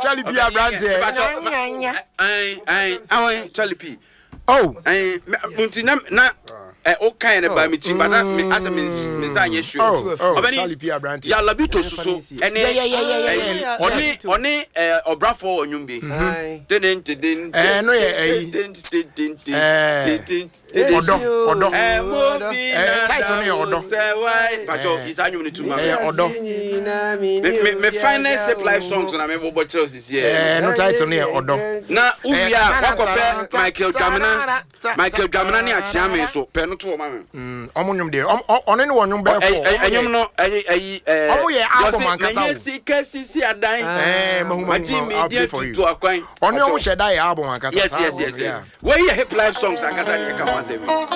Charlie P Abrante. Charlie P. Oh, Muntina na o kind of by me chim, but as a Minsanya show. Charlie P Abrante. Ya labito so. Yeah. Oni Obrafo or Nyumbi. Didn't. Odo. Title me Odo. But it's annually to my Odo. Me finance live songs and I'm able to choose this year. No title near Odo. Now, Michael Gamana near Chame, so pen to a man. Omunum dear. On anyone, you bear and you know, see a dying. I'll pay for you. Only should die album. Yes. Where you have live songs, I can say.